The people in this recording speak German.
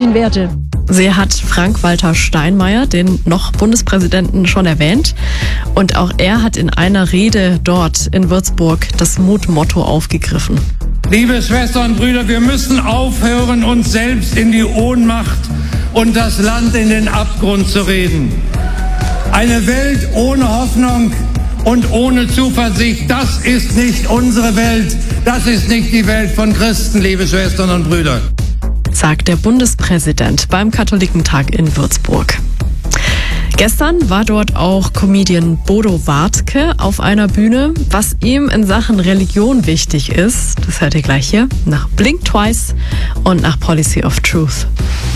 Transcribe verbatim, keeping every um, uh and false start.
werde. Sie hat Frank-Walter Steinmeier, den noch Bundespräsidenten, schon erwähnt. Und auch er hat in einer Rede dort in Würzburg das Mutmotto aufgegriffen. Liebe Schwestern und Brüder, wir müssen aufhören, uns selbst in die Ohnmacht und das Land in den Abgrund zu reden. Eine Welt ohne Hoffnung und ohne Zuversicht, das ist nicht unsere Welt. Das ist nicht die Welt von Christen, liebe Schwestern und Brüder. Sagt der Bundespräsident beim Katholikentag in Würzburg. Gestern war dort auch Comedian Bodo Wartke auf einer Bühne. Was ihm in Sachen Religion wichtig ist, das hört ihr gleich hier, nach Blink Twice und nach Policy of Truth.